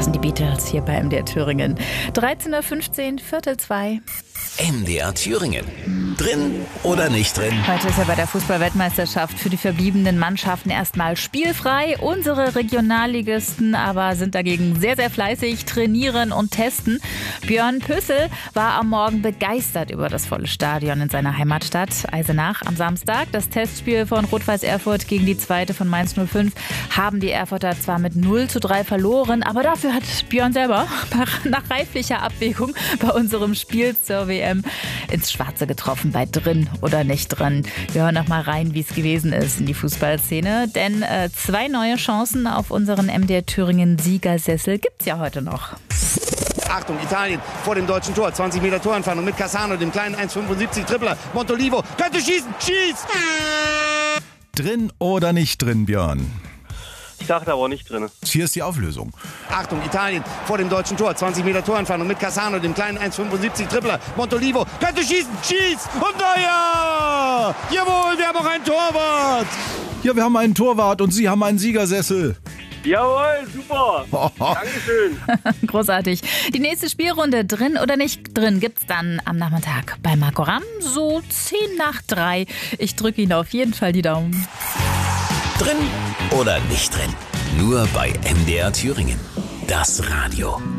sind die Beatles hier bei MDR Thüringen. 13.15 Uhr, Viertel zwei. MDR Thüringen. Drin oder nicht drin? Heute ist ja bei der Fußball-Weltmeisterschaft für die verbliebenen Mannschaften erstmal spielfrei. Unsere Regionalligisten aber sind dagegen sehr, sehr fleißig, trainieren und testen. Björn Püssl war am Morgen begeistert über das volle Stadion in seiner Heimatstadt Eisenach am Samstag. Das Testspiel von Rot-Weiß Erfurt gegen die zweite von Mainz 05 haben die Erfurter zwar mit 0:3 verloren, aber dafür hat Björn selber nach reiflicher Abwägung bei unserem Spiel zur WM ins Schwarze getroffen bei drin oder nicht drin. Wir hören noch mal rein, wie es gewesen ist in die Fußballszene, denn 2 neue Chancen auf unseren MDR Thüringen Siegersessel gibt's ja heute noch. Achtung, Italien vor dem deutschen Tor, 20 Meter Torentfernung mit Cassano, dem kleinen 1,75 Tripler. Montolivo könnte schießen, schießt! Drin oder nicht drin, Björn? Ich dachte aber nicht drin. Hier ist die Auflösung. Achtung, Italien vor dem deutschen Tor, 20 Meter Torentfernung mit Cassano, dem kleinen 1,75 Tripler. Montolivo könnte schießen, schießt! Und Neuer! Jawohl, wir haben auch einen Torwart! Ja, wir haben einen Torwart und Sie haben einen Siegersessel. Jawohl, super. Dankeschön. Großartig. Die nächste Spielrunde, drin oder nicht drin, gibt's dann am Nachmittag bei Marco Ramm, so 2:10. Ich drücke Ihnen auf jeden Fall die Daumen. Drin oder nicht drin? Nur bei MDR Thüringen. Das Radio.